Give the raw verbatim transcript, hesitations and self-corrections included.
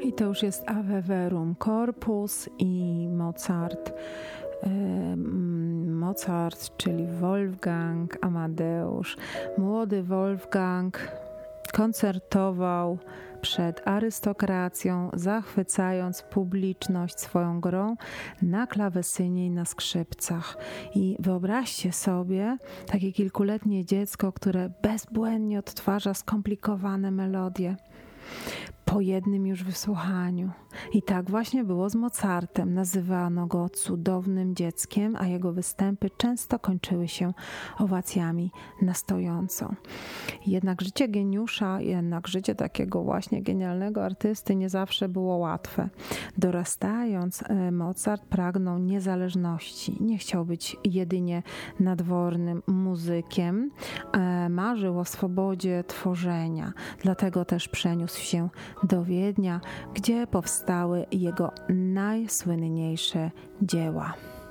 I to już jest Ave Verum Corpus i Mozart. Mozart, czyli Wolfgang Amadeusz. Młody Wolfgang koncertował przed arystokracją, zachwycając publiczność swoją grą na klawesynie i na skrzypcach. I wyobraźcie sobie takie kilkuletnie dziecko, które bezbłędnie odtwarza skomplikowane melodie po jednym już wysłuchaniu. I tak właśnie było z Mozartem. Nazywano go cudownym dzieckiem, a jego występy często kończyły się owacjami na stojąco. Jednak życie geniusza, jednak życie takiego właśnie genialnego artysty nie zawsze było łatwe. Dorastając, Mozart pragnął niezależności. Nie chciał być jedynie nadwornym muzykiem. Marzył o swobodzie tworzenia. Dlatego też przeniósł się do Wiednia, gdzie powstały jego najsłynniejsze dzieła.